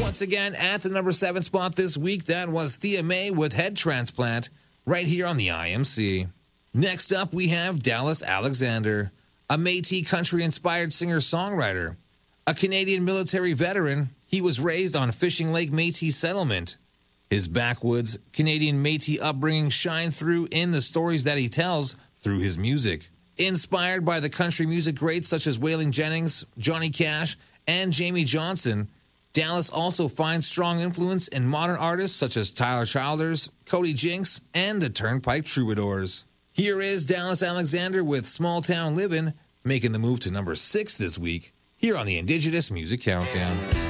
Once again, at the number 7 spot this week, that was Thea Mae with Head Transplant, right here on the IMC. Next up, we have Dallas Alexander, a Métis country-inspired singer-songwriter. A Canadian military veteran, he was raised on Fishing Lake Métis settlement. His backwoods, Canadian Métis upbringing shine through in the stories that he tells through his music. Inspired by the country music greats such as Waylon Jennings, Johnny Cash, and Jamie Johnson, Dallas also finds strong influence in modern artists such as Tyler Childers, Cody Jinks, and the Turnpike Troubadours. Here is Dallas Alexander with Small Town Livin', making the move to number 6 this week, here on the Indigenous Music Countdown.